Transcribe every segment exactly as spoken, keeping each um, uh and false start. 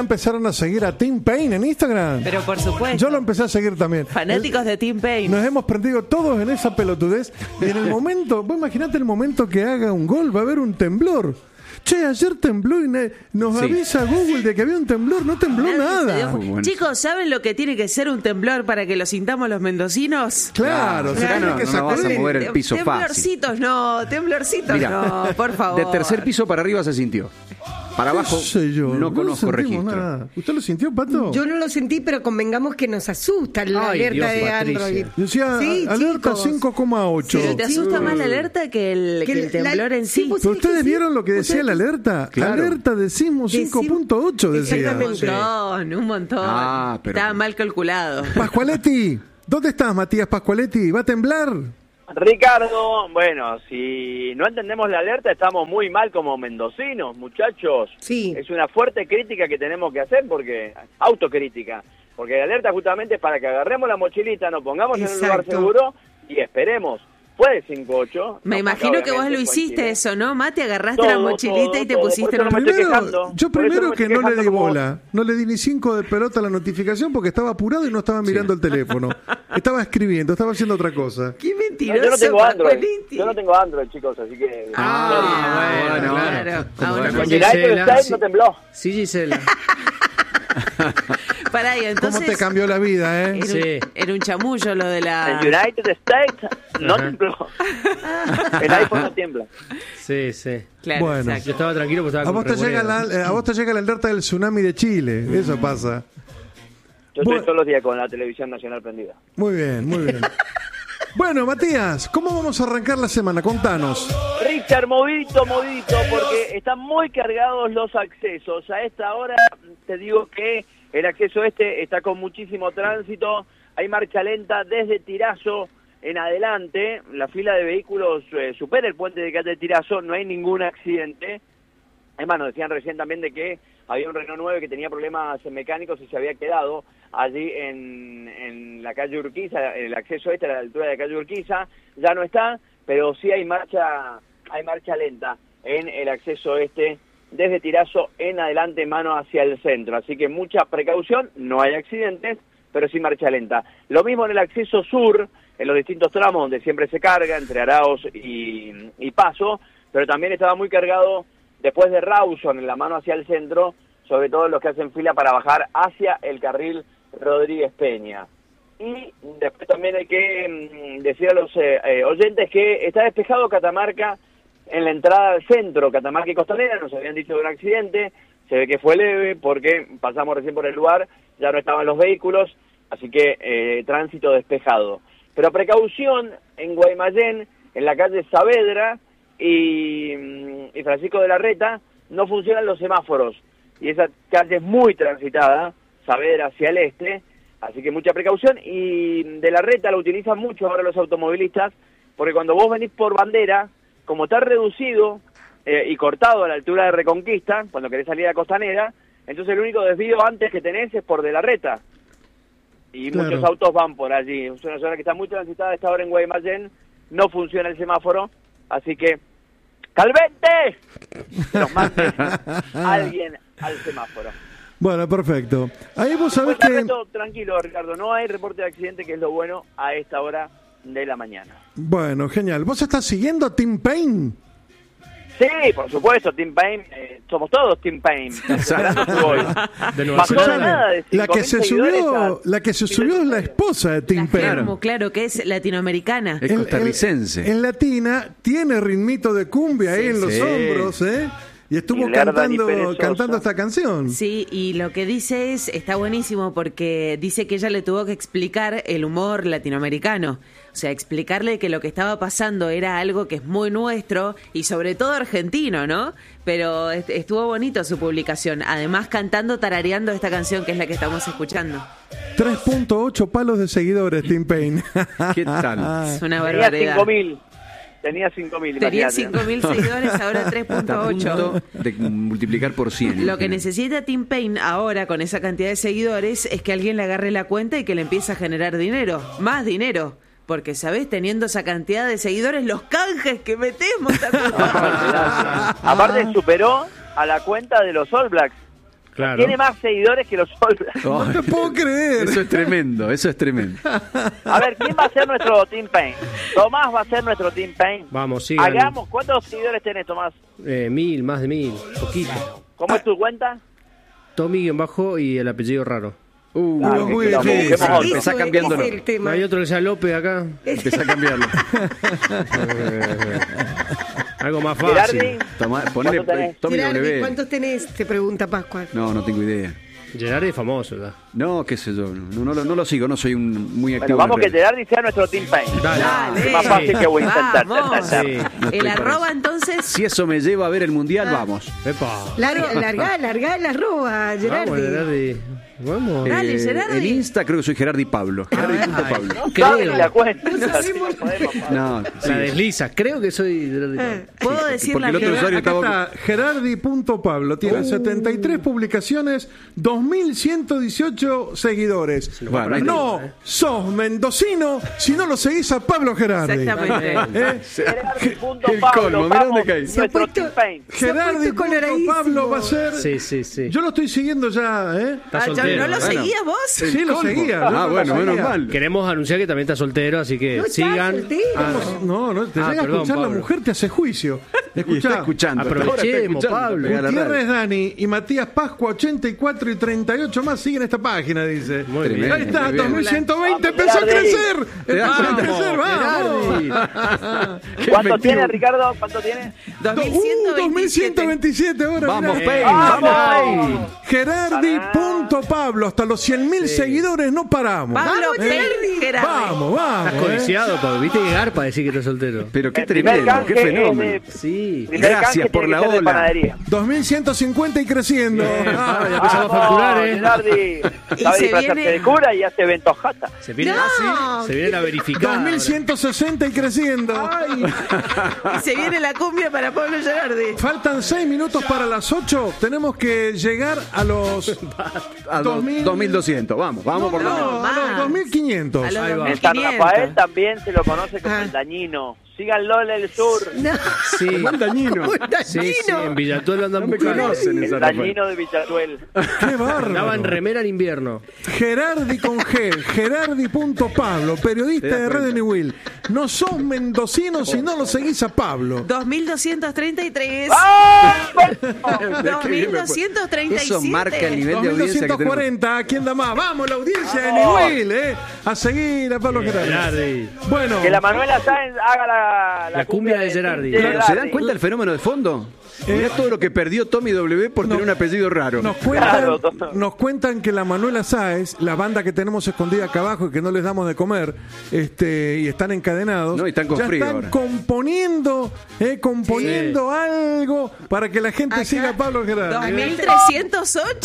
empezaron a seguir a Tim Payne en Instagram? Pero por supuesto. Yo lo empecé a seguir también. Fanáticos de Tim Payne. Nos hemos prendido todos en esa pelotudez. Y en el momento, vos imaginate el momento que haga un gol, va a haber un temblor. Che, ayer tembló y ne- nos Sí. avisa Google de que había un temblor. No tembló Nadie se nada. dio cu- Bueno. Chicos, ¿saben lo que tiene que ser un temblor para que lo sintamos los mendocinos? Claro, se Acá tiene no- que no me vas a sacudir. mover el Tem- piso fácil. Temblorcitos no, temblorcitos Mirá, no, por favor. De tercer piso para arriba se sintió. Para abajo ¿Qué sé yo? no conozco sentimos registro. nada. ¿Usted lo sintió, Pato? Yo no lo sentí, pero convengamos que nos asusta la Ay, alerta Dios, de Patricia. Android. Decía Sí, alerta chicos. cinco coma ocho. Pero te asusta más la alerta que el, que el Que la- temblor en sí. sí, pues, ¿Pero ustedes que sí. vieron lo que decía Ustedes- la alerta? Claro. Alerta de sismo cinco punto ocho decía. Un Exactamente. montón, un montón. Ah, pero- Estaba mal calculado. Pascualetti, ¿dónde estás, Matías Pascualetti? ¿Va a temblar? Ricardo, bueno, si no entendemos la alerta estamos muy mal como mendocinos, muchachos. Sí. Es una fuerte crítica que tenemos que hacer, porque autocrítica, porque la alerta justamente es para que agarremos la mochilita, nos pongamos en un lugar Exacto. seguro y esperemos. Puede cinco ocho. Me no, imagino acá que vos lo obviamente hiciste coincide. eso, ¿no, Mate? Agarraste Todo, la mochilita todo, y te todo. pusiste Por en eso un... no me estoy Primero, quejando. yo Por eso primero no me que estoy no le di quejando como bola, no le di ni cinco de pelota a la notificación porque estaba apurado y no estaba mirando el teléfono. Estaba escribiendo, estaba haciendo otra cosa. Qué No, mentiroso, yo no tengo Android, Pascualetti. yo no tengo Android, chicos, así que... Ah, bueno, Bueno, claro. Ah, bueno, Como Con Gisela, United Gisela, States sí. no tembló. Sí, Gisela. Pará, y ¿Cómo entonces... te cambió la vida, eh? Era, Sí. un, era un chamullo lo de En la... United States no Ajá. tembló. El iPhone no tiembla. Sí, sí. Claro, Bueno. exacto. Yo estaba tranquilo porque estaba A con vos, te llega la, revoleo. eh, a vos te llega la alerta del tsunami de Chile, eso pasa. Yo estoy Bueno. todos los días con la televisión nacional prendida. Muy bien, muy bien. Bueno, Matías, ¿cómo vamos a arrancar la semana? Contanos. Richard, movidito, movidito, porque están muy cargados los accesos. A esta hora te digo que el acceso este está con muchísimo tránsito. Hay marcha lenta desde Tirazo en adelante. La fila de vehículos eh, supera el puente de calle Tirazo. No hay ningún accidente. Es más, nos decían recién también de que había un Renault nueve que tenía problemas mecánicos y se había quedado allí en, en la calle Urquiza, el acceso este a la altura de la calle Urquiza, ya no está, pero sí hay marcha, hay marcha lenta en el acceso este desde Tirazo en adelante, mano hacia el centro, así que mucha precaución, no hay accidentes, pero sí marcha lenta. Lo mismo en el acceso sur, en los distintos tramos donde siempre se carga, entre Araos y, y Paso, pero también estaba muy cargado después de Rawson, en la mano hacia el centro, sobre todo los que hacen fila para bajar hacia el carril Rodríguez Peña. Y después también hay que mm, decir a los eh, eh, oyentes que está despejado Catamarca en la entrada al centro, Catamarca y Costanera, nos habían dicho de un accidente, se ve que fue leve porque pasamos recién por el lugar, ya no estaban los vehículos, así que eh, tránsito despejado. Pero precaución en Guaymallén, en la calle Saavedra y, y Francisco de la Reta, no funcionan los semáforos, y esa calle es muy transitada, Saavedra hacia el este, así que mucha precaución, y de la Reta la utilizan mucho ahora los automovilistas, porque cuando vos venís por Bandera, como está reducido eh, y cortado a la altura de Reconquista, cuando querés salir a Costanera, entonces el único desvío antes que tenés es por de la Reta, y Claro. muchos autos van por allí, es una zona que está muy transitada a esta hora en Guaymallén, no funciona el semáforo, así que ¡Calvente! Que nos mande alguien al semáforo. Bueno, perfecto. Ahí vos sabés Después, que... el resto, tranquilo, Ricardo, no hay reporte de accidente, que es lo bueno a esta hora de la mañana. Bueno, genial. ¿Vos estás siguiendo a Tim Payne? Sí, por supuesto, Tim Payne, eh, somos todos Tim Payne. Esperando su gol. De Nueva Pasó de Zelanda. nada de La que cinco se mil seguidores subió, a- la que se subió es la esposa de Tim La Payne. Germu, claro, que es latinoamericana. Es costarricense. En Latina tiene ritmito de cumbia ahí en los sí. hombros, ¿eh? Y estuvo Y Lerda ni cantando, perezosa. cantando esta canción. Sí, y lo que dice es, está buenísimo porque dice que ella le tuvo que explicar el humor latinoamericano. O sea, explicarle que lo que estaba pasando era algo que es muy nuestro y sobre todo argentino, ¿no? Pero est- estuvo bonito su publicación. Además, cantando, tarareando esta canción que es la que estamos escuchando. tres punto ocho palos de seguidores, Tim Payne. ¿Qué tal? Es una Tenía barbaridad. cinco mil. Tenía cinco mil, Tenía imagínate. cinco mil seguidores, ahora tres Está punto a ocho. punto de multiplicar por cien. Lo que imagínate. necesita Tim Payne ahora con esa cantidad de seguidores es que alguien le agarre la cuenta y que le empiece a generar dinero, más dinero. Porque, ¿sabés? Teniendo esa cantidad de seguidores, los canjes que metemos. Aparte superó a la cuenta de los All Blacks. Claro. Tiene más seguidores que los All Blacks. No te puedo creer. Eso es tremendo, eso es tremendo. A ver, ¿quién va a ser nuestro Team Pain? Tomás va a ser nuestro Team Pain. Vamos, sigan. Hagamos, ¿cuántos seguidores tenés, Tomás? Eh, mil, más de mil, poquito. ¿Cómo es tu cuenta? Tommy guión bajo y el apellido raro. Uh, Claro, muy que lo difícil. busquemos otro. Empezá Eso cambiándolo. es el ¿No tema. hay otro que sea López acá? Empezá a cambiarlo. Algo más Gerardi, fácil. Tomá, ponele ¿Cuánto tenés? Tommy Gerardi, W. ¿cuántos tenés? Te pregunta Pascual. No, no tengo idea. Gerardi es famoso, ¿verdad? No, qué sé yo, no, no, lo- no lo sigo, no soy un muy activo. Bueno, vamos en que redes. Gerardi sea nuestro Team Pain. Dale. Es más fácil que voy a intentar. Vamos. Sí. No El estoy para arroba eso. entonces. Si eso me lleva a ver el mundial, Ah. vamos. Epa. Larga, larga, larga la arroba, Gerardi. Vamos, Gerardi. Vamos. Dale, Eh, Gerardi. En Insta creo que soy Gerardi Pablo. Gerardi punto Ay. Pablo. No sabe ni la cuenta. No así sabemos. no podemos, Pablo. No, sí. La desliza. Creo que soy Gerardi. Eh. ¿Puedo decir porque la el otro mía? usuario Acá estaba- está, Gerardi.pablo, tiene setenta y tres publicaciones, dos mil ciento dieciocho seguidores. Bueno, ahí No sos mendocino si no lo seguís a Pablo Gerardi. Exactamente. ¿Eh? Gerardi.Pablo, El colmo, mirá dónde caí. Se ha nuestro puesto- Team Pain. Se ha puesto Gerardi.pablo coloradísimo. va a ser. Sí, sí, sí. Yo lo estoy siguiendo ya, ¿eh? Está Ah, ¿ya soltero, ¿No lo bueno. seguías vos? Sí, lo colmo. seguía. yo Ah, no lo bueno, menos seguía. mal. Queremos anunciar que también está soltero, así que No está sigan. soltero. Ah, No, no, te Ah, llega a perdón, escuchar la Pablo. mujer, te hace juicio. Y está Escuchá. escuchando. hasta ahora está Aprovechemos, escuchando, Pablo. pega la radio. Gutiérrez Dani y Matías Pascua ochenta y cuatro y treinta y ocho más siguen esta página, dice. Muy bien. Tremendo. Ahí está, Muy bien. dos mil ciento veinte, Vamos, empezó a Gerardi. crecer. Empezó a Vamos, crecer, vamos. Qué ¿Cuánto efectivo. tiene, Ricardo? ¿Cuánto tiene? Uh, dos mil ciento veintisiete ahora. Vamos, mirá. Pain, ¡Vamos! vamos, Gerardi.pablo, hasta los cien mil seguidores no paramos. Pablo ¿Eh? Pérez Gerardi. Vamos, Estás vamos. ¿eh? codiciado, Pablo. ¿Viste llegar para decir que estás soltero? Pero qué El primer tremendo, qué canje es fenómeno. de- Sí. primer Gracias canje por tiene la que ser de ola. panadería. dos mil ciento cincuenta y creciendo. Ah, ya Ah, empezamos a facturar, ¿eh? Gerardi, sabe se disfrazarse viene- de cura y hace eventos jata. Se viene, No. se viene la verificada. dos mil ciento sesenta y creciendo. Y se viene la cumbia para Pablo Gerardi. Faltan seis minutos para las ocho. Tenemos que llegar a los A dos do- mil. dos mil doscientos, vamos, vamos por lo no. menos. No, a los más. dos mil quinientos. A los Ahí va. En San dos mil Rafael quinientos. también se lo conoce como Ah. el dañino. Síganlo en el sur. No. Sí. Buen dañino. Sí, sí, en Villatuelo andan No me buscando. conocen en El San Rafael. dañino de Villatuel. Qué Andaba en bárbaro. remera en invierno. Gerardi con G, Gerardi.pablo, periodista Te das de Red cuenta. de Will. No sos mendocino si no lo seguís a Pablo. dos mil doscientos treinta y tres. dos mil doscientos treinta y siete. Eso marca el nivel de audiencia que tenemos. dos mil doscientos cuarenta, ¿quién da más? Vamos, la audiencia de Newell, ¿eh? A seguir a Pablo Gerardi. Gerardi. Bueno, Que la Manuela Sáenz haga la, La cumbia de Gerardi. Claro, ¿se dan cuenta del fenómeno de fondo? Mirá todo lo que perdió Tommy W por tener un apellido raro. nos cuentan, Claro, doctor. nos cuentan que la Manuela Sáez, la banda que tenemos escondida acá abajo y que no les damos de comer, este, y están encadenados, No, y están con ya frío están ahora. componiendo, eh, componiendo algo para que la gente Acá. siga a Pablo Gerardi. dos mil trescientos ocho.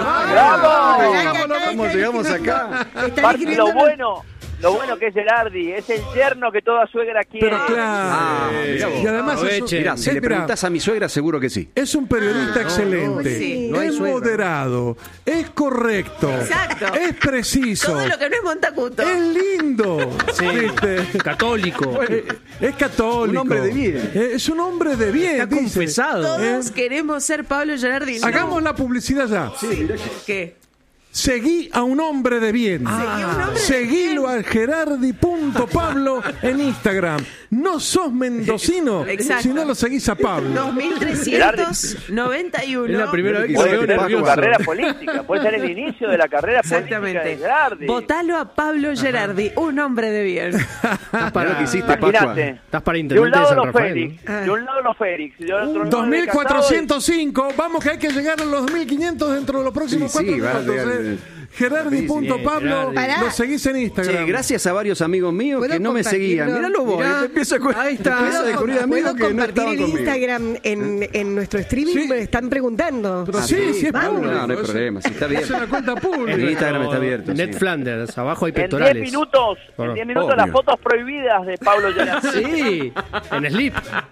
¡Bravo! Acá, acá, ¿Cómo acá, llegamos acá. acá? Están Parte escribiendo lo bueno, lo bueno que es Gerardi, es el yerno que toda suegra quiere. Pero claro. Ah, mirá vos. y además es, un- Aprovechen. Mirá, si es- le mirá, preguntás a mi suegra, seguro que sí. es un periodista excelente, no, sí. No hay es suegra. moderado, es correcto, Exacto. es preciso, Todo lo que no es Montacuto. es lindo, Sí. ¿viste? Católico. Eh, es católico. Un hombre de bien. Eh, es un hombre de bien. Está dice. confesado. Todos queremos ser Pablo Gerardi. No. Hagamos la publicidad ya. ¿Qué? Seguí a un hombre de bien. Seguí a un hombre de Seguilo a Gerardi.pablo en Instagram. No sos mendocino Exacto. si no lo seguís a Pablo. dos mil trescientos noventa y uno. Es la primera vez que se Puede veo ser su nervioso. carrera política, puede ser el inicio de la carrera política de Exactamente. Gerardi. Votalo a Pablo Gerardi, un hombre de bien. Estás para, Mirá lo que hiciste, Pascua. Imagínate. estás para De un intendente de lado San los Rafael. Félix, de un lado los Félix, de otro lado dos mil el Casado cuatrocientos cinco. Vamos que hay que llegar a los dos mil quinientos dentro de los próximos Sí, sí, cuatro va a minutos. llegar, eh. eh. Gerardi.pablo, Bien, Gerardi. lo seguís en Instagram. Che, gracias a varios amigos míos ¿Puedo que no me compartirlo? seguían. Míralo vos, Mirá, eh, te empiezo a, cu- ahí está. te empiezo a descubrir amigos ¿Puedo que no compartir estaban el conmigo. Instagram en, en nuestro streaming? Sí. Me están preguntando. Pero sí, sí, es Vamos. público. No, no hay Es- problema, si está bien. Es una cuenta En pública. Instagram está abierto. Ned sí. Flanders, abajo hay En diez pectorales. minutos, en Bueno, diez minutos obvio. las fotos prohibidas de Pablo Gerardi. Sí, en Slip,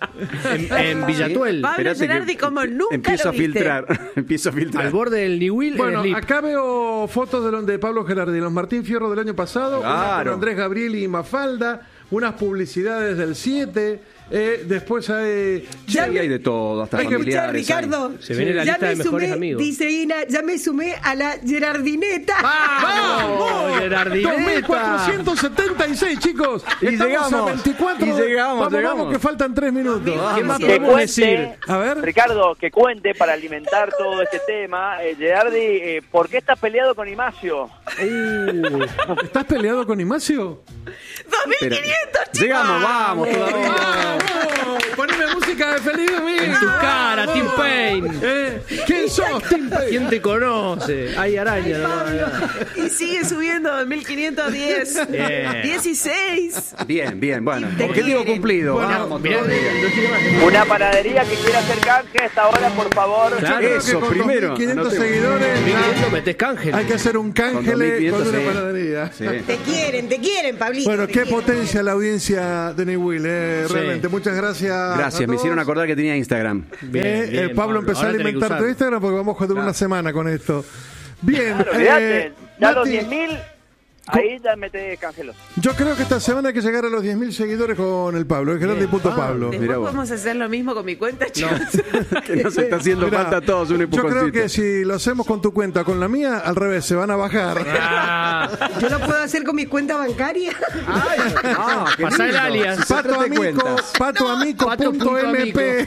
en, en Villatuel, Pablo Esperate que Gerardi como nunca empiezo lo a viste. filtrar, empiezo a filtrar. al borde del Newell, Bueno, en Slip. acá veo fotos de, lo- de Pablo Gerardi, los Martín Fierro del año pasado, una con Claro. Andrés Gabriel y Mafalda, unas publicidades del siete, Eh, después hay... Sí, hay de todo, hasta Hay que- familiares. Ricardo, Se viene la ya lista me de mejores sumé, amigos. dice Ina, ya me sumé a la Gerardineta. ¡Vamos! Gerardineta. dos mil cuatrocientos setenta y seis, chicos. Y Estamos llegamos. a veinticuatro. Y llegamos, vamos, llegamos. vamos, que faltan tres minutos. ¿Qué más Que podemos decir? cuente, A ver. Ricardo, que cuente para alimentar todo este tema. Eh, Gerardi, eh, ¿por qué estás peleado con Imacio? ¿Estás peleado con Imacio? dos mil quinientos, chicos. Llegamos, vamos todavía. ¡Vamos! Poneme música de Feliz Domingo. En tu cara, Tim Payne. Eh, ¿Quién sos, Tim Payne? ¿Quién te conoce? Hay araña. ¿no? Y sigue subiendo, dos mil quinientos diez. Bien. dieciséis. Bien, bien, bueno. Te Objetivo quieren. cumplido. Bueno, vamos Mirá, todavía. Una panadería que quiera hacer canje a esta hora, por favor. Claro. Creo que Eso, con primero, dos mil quinientos anotemos. seguidores mil ya quinientos metés cángel. hay que hacer un cángel Con dos mil quinientos, con una sí. panadería. Sí. Te quieren, te quieren, Pablito. Bueno, te qué quieren. potencia la audiencia de Neywill, eh, Sí. realmente. Muchas gracias. a Gracias, me todos. hicieron acordar que tenía Instagram. Bien, Eh, bien, eh, Pablo, empezó a Ahora tenés que alimentar tu usarlo. Instagram porque vamos a durar una semana con esto. Bien, Claro, olvídate. eh, Ya los Mati, diez mil, ahí ya metés canjelos. yo creo que esta semana hay que llegar a los diez mil seguidores con el Pablo, el Gerardo y punto Pablo. Después Mirá vos. podemos hacer lo mismo con mi cuenta, chicos. Que nos está haciendo Mirá, falta a todos un yo empujoncito. creo que si lo hacemos con tu cuenta, con la mía, al revés, se van a bajar. Ah, Yo lo puedo hacer con mi cuenta bancaria. Ah, qué pasá el lindo. alias. Se trata de Patoamico, cuentas. patoamico.mp.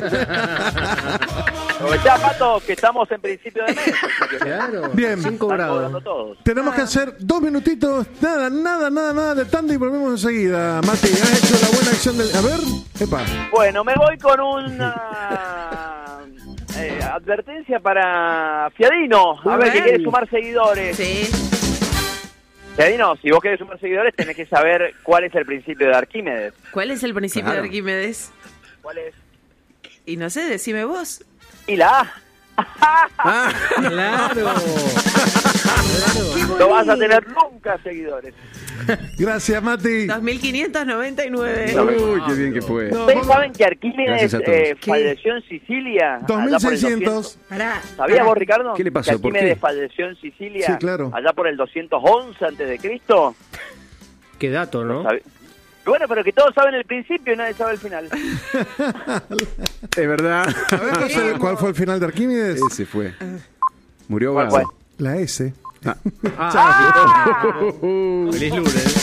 Ya, Pato, que estamos en principio de mes. claro. Bien. Cinco Están grados. cobrando todos. Tenemos que hacer dos minutitos, nada, nada, nada, nada de tanda y volvemos enseguida. Mati, has hecho la buena acción del... A ver, epa. Bueno, me voy con una eh, advertencia para Fiadino. A ver, que quiere sumar seguidores. Sí. Fiadino, si vos querés sumar seguidores, tenés que saber cuál es el principio de Arquímedes. ¿Cuál es el principio Claro. de Arquímedes? ¿Cuál es? Y no sé, decime vos. Y la A. Ah, Claro. No vas a tener nunca seguidores. Gracias, Mati. dos mil quinientos noventa y nueve. uy, qué bien que fue. No, ¿Ustedes vamos- saben que Arquímedes Gracias a todos. eh, ¿Qué? falleció en Sicilia? dos allá mil por el seiscientos. doscientos? Pará. ¿Sabías pará. vos, Ricardo? ¿Qué le pasó? Que ¿Por Arquímedes qué? falleció en Sicilia Sí, claro. allá por el doscientos once antes de Cristo. Qué dato, ¿no? ¿Sabi- Bueno, pero que todos saben el principio y nadie sabe el final. Es verdad. A ver, ¿cuál fue- ¿cuál fue el final de Arquímedes? Ese fue. Murió ¿Cuál ahogado. La S. Ah, feliz lunes.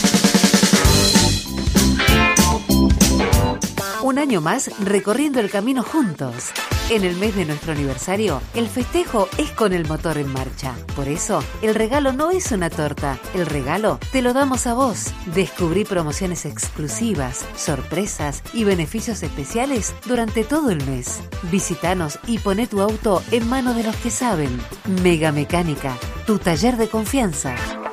Un año más recorriendo el camino juntos. En el mes de nuestro aniversario, el festejo es con el motor en marcha. Por eso, el regalo no es una torta. El regalo te lo damos a vos. Descubrí promociones exclusivas, sorpresas y beneficios especiales durante todo el mes. Visítanos y poné tu auto en manos de los que saben. Mega Mecánica, tu taller de confianza.